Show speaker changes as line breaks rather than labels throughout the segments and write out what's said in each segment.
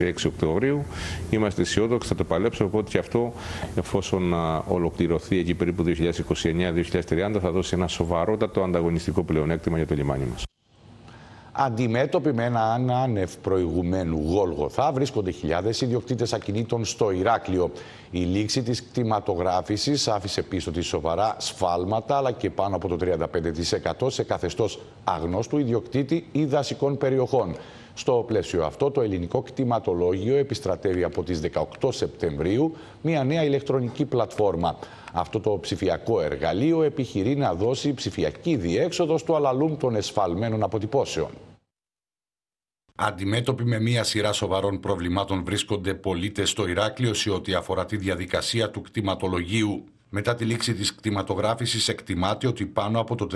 6 Οκτωβρίου. Είμαστε αισιόδοξοι, θα το παλέψουμε, οπότε και αυτό, εφόσον ολοκληρωθεί εκεί περίπου 2029-2030, θα δώσει ένα σοβαρότατο ανταγωνιστικό πλεονέκτημα για το λιμάνι μας.
Αντιμέτωποι με ένα άνευ προηγουμένου Γόλγοθα, βρίσκονται χιλιάδες ιδιοκτήτες ακινήτων στο Ηράκλειο. Η λήξη της κτηματογράφησης άφησε πίσω της σοβαρά σφάλματα, αλλά και πάνω από το 35% σε καθεστώς αγνώστου ιδιοκτήτη ή δασικών περιοχών. Στο πλαίσιο αυτό, το ελληνικό κτηματολόγιο επιστρατεύει από τις 18 Σεπτεμβρίου μια νέα ηλεκτρονική πλατφόρμα. Αυτό το ψηφιακό εργαλείο επιχειρεί να δώσει ψηφιακή διέξοδο στο αλαλούμ των εσφαλμένων αποτυπώσεων. Αντιμέτωποι με μία σειρά σοβαρών προβλημάτων βρίσκονται πολίτες στο Ηράκλειο σε ό,τι αφορά τη διαδικασία του κτηματολογίου. Μετά τη λήξη της κτηματογράφησης εκτιμάται ότι πάνω από το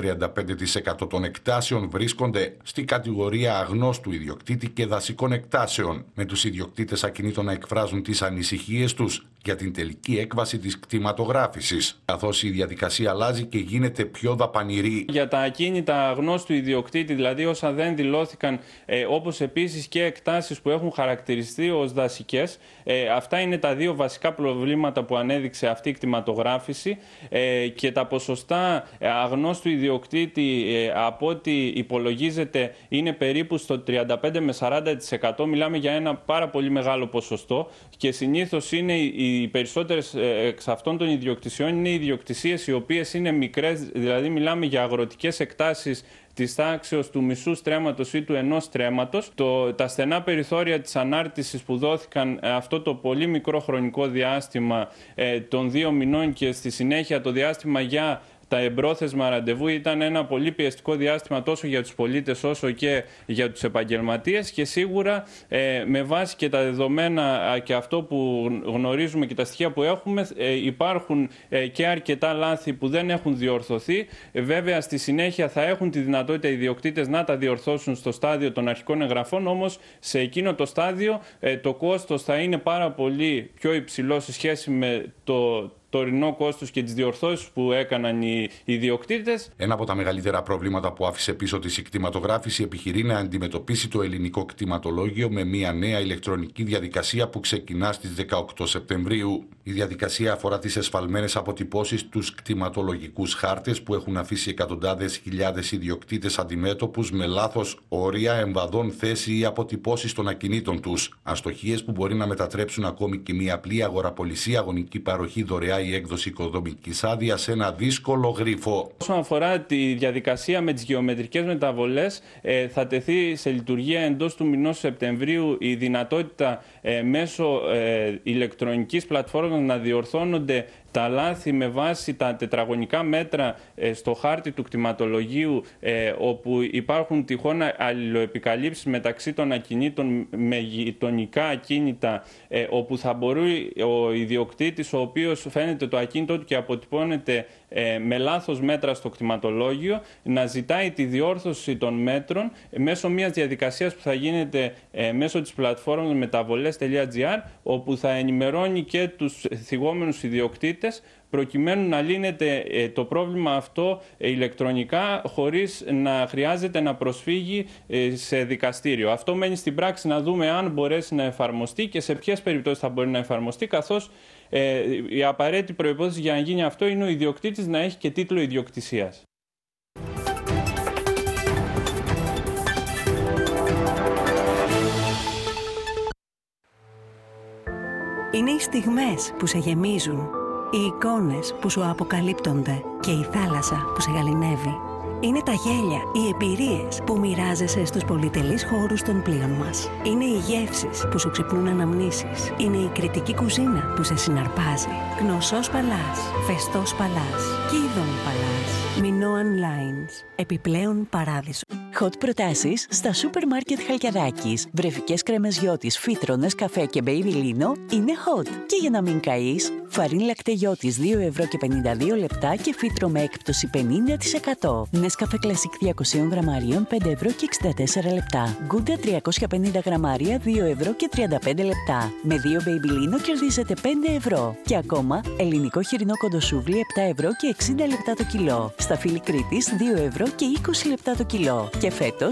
35% των εκτάσεων βρίσκονται στη κατηγορία αγνώστου ιδιοκτήτη και δασικών εκτάσεων, με τους ιδιοκτήτες ακινήτων να εκφράζουν τις ανησυχίες τους για την τελική έκβαση της κτηματογράφησης, καθώς η διαδικασία αλλάζει και γίνεται πιο δαπανηρή.
Για τα ακίνητα αγνώστου ιδιοκτήτη, δηλαδή όσα δεν δηλώθηκαν, όπως επίσης και εκτάσεις που έχουν χαρακτηριστεί ως δασικές, αυτά είναι τα δύο βασικά προβλήματα που ανέδειξε αυτή η κτηματογράφηση, και τα ποσοστά αγνώστου ιδιοκτήτη από ό,τι υπολογίζεται είναι περίπου στο 35 με 40%. Μιλάμε για ένα πάρα πολύ μεγάλο ποσοστό και συνήθως είναι οι περισσότερες εξ αυτών των ιδιοκτησιών είναι ιδιοκτησίες οι οποίες είναι μικρές, δηλαδή μιλάμε για αγροτικές εκτάσεις της τάξεως του μισού στρέμματος ή του ενός στρέμματος. Τα στενά περιθώρια της ανάρτησης που δόθηκαν αυτό το πολύ μικρό χρονικό διάστημα των 2 μηνών και στη συνέχεια το διάστημα για τα εμπρόθεσμα ραντεβού ήταν ένα πολύ πιεστικό διάστημα τόσο για τους πολίτες όσο και για τους επαγγελματίες, και σίγουρα με βάση και τα δεδομένα και αυτό που γνωρίζουμε και τα στοιχεία που έχουμε, υπάρχουν και αρκετά λάθη που δεν έχουν διορθωθεί. Βέβαια στη συνέχεια θα έχουν τη δυνατότητα οι ιδιοκτήτες να τα διορθώσουν στο στάδιο των αρχικών εγγραφών, όμως σε εκείνο το στάδιο το κόστος θα είναι πάρα πολύ πιο υψηλό σε σχέση με το τωρινό κόστος και τις διορθώσεις που έκαναν οι ιδιοκτήτες.
Ένα από τα μεγαλύτερα προβλήματα που άφησε πίσω της η κτηματογράφηση επιχειρεί να αντιμετωπίσει το ελληνικό κτηματολόγιο με μια νέα ηλεκτρονική διαδικασία που ξεκινά στις 18 Σεπτεμβρίου. Η διαδικασία αφορά τις εσφαλμένες αποτυπώσεις, τους κτηματολογικούς χάρτες που έχουν αφήσει εκατοντάδες χιλιάδες ιδιοκτήτες αντιμέτωπους με λάθος όρια, εμβαδών θέση ή αποτυπώσεις των ακινήτων τους. Αστοχίες που μπορεί να μετατρέψουν ακόμη και μια απλή αγοραπολισία, αγωνική παροχή, δωρεά η έκδοση οικοδομικής άδειας σε ένα δύσκολο γρίφο.
Όσον αφορά τη διαδικασία με τις γεωμετρικές μεταβολές, θα τεθεί σε λειτουργία εντός του μηνός Σεπτεμβρίου η δυνατότητα μέσω ηλεκτρονικής πλατφόρμας να διορθώνονται τα λάθη με βάση τα τετραγωνικά μέτρα στο χάρτη του κτηματολογίου, όπου υπάρχουν τυχόν αλληλοεπικαλύψεις μεταξύ των ακινήτων με γειτονικά ακίνητα, όπου θα μπορεί ο ιδιοκτήτης, ο οποίος φαίνεται το ακίνητο του και αποτυπώνεται με λάθος μέτρα στο κτηματολόγιο, να ζητάει τη διόρθωση των μέτρων μέσω μιας διαδικασίας που θα γίνεται μέσω της πλατφόρμας μεταβολές.gr, όπου θα ενημερώνει και τους θυγόμενους ιδιοκτήτες προκειμένου να λύνεται το πρόβλημα αυτό ηλεκτρονικά χωρίς να χρειάζεται να προσφύγει σε δικαστήριο. Αυτό μένει στην πράξη να δούμε αν μπορέσει να εφαρμοστεί και σε ποιες περιπτώσεις θα μπορεί να εφαρμοστεί, καθώς η απαραίτητη προϋπόθεση για να γίνει αυτό είναι ο ιδιοκτήτης να έχει και τίτλο ιδιοκτησίας.
Είναι οι στιγμές που σε γεμίζουν, οι εικόνες που σου αποκαλύπτονται και η θάλασσα που σε γαληνεύει. Είναι τα γέλια, οι εμπειρίες που μοιράζεσαι στους πολυτελείς χώρους των πλοίων μας. Είναι οι γεύσεις που σου ξυπνούν αναμνήσεις. Είναι η κριτική κουζίνα που σε συναρπάζει. Γνωσός Παλάς, Φεστός Παλάς, Κίδων Παλάς, Minoan Lines, επιπλέον παράδεισο.
Hot προτάσεις στα σούπερ μάρκετ Χαλκιδάκης. Βρεφικές κρέμες Γιώτης, φύτρονες, καφέ και baby λίνο είναι hot. Και για να μην καείς, φαρίν λακτέ Γιώτης 2,52 € και φύτρο με έκπτωση 50%. Νέσκαφε κλασικ 200 γραμμαρίων 5,64 €. Γκούντα 350 γραμμάρια 2,35 €. Με 2 baby λίνο κερδίζετε 5 €. Και ακόμα, ελληνικό χοιρινό κοντοσούβλι 7 € και 60 λεπτά το κιλό. Σταφύλι Κρήτης 2 € και 20 λεπτά το κιλό. Και φέτος